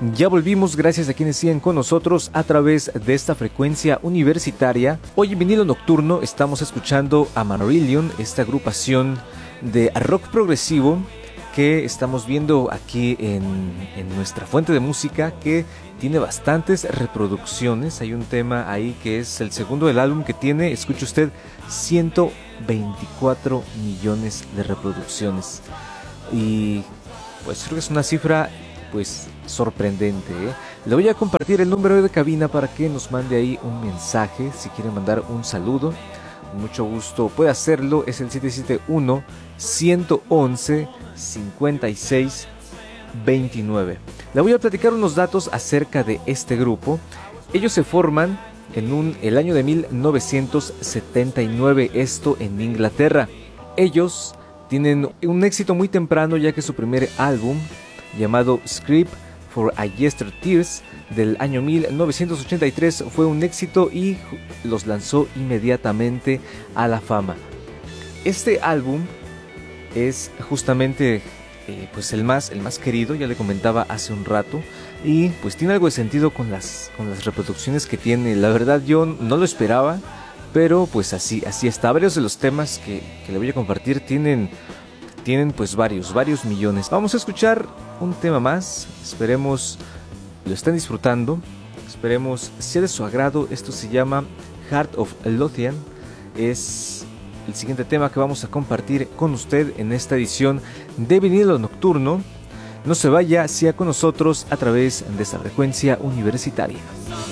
Ya volvimos, gracias a quienes siguen con nosotros a través de esta frecuencia universitaria. Hoy en Vinilo Nocturno estamos escuchando a Marillion, esta agrupación de rock progresivo que estamos viendo aquí en nuestra fuente de música, que tiene bastantes reproducciones. Hay un tema ahí que es el segundo del álbum que tiene, escuche usted, 124 millones de reproducciones. Y pues creo que es una cifra pues sorprendente, ¿eh? Le voy a compartir el número de cabina para que nos mande ahí un mensaje si quiere mandar un saludo. Con mucho gusto puede hacerlo, es el 771-111-5629. Le voy a platicar unos datos acerca de este grupo. Ellos se forman en el año de 1979, esto en Inglaterra. Ellos tienen un éxito muy temprano, ya que su primer álbum, llamado Script for a Yesterday Tears, del año 1983, fue un éxito y los lanzó inmediatamente a la fama. Este álbum es justamente pues el más querido, ya le comentaba hace un rato, y pues tiene algo de sentido con las reproducciones que tiene. La verdad yo no lo esperaba, pero pues así está. Varios de los temas que le voy a compartir tienen pues varios millones. Vamos a escuchar un tema más, esperemos lo estén disfrutando, esperemos sea de su agrado. Esto se llama Heart of Lothian, es el siguiente tema que vamos a compartir con usted en esta edición de Vinilo Nocturno. No se vaya, sea con nosotros a través de esta frecuencia universitaria.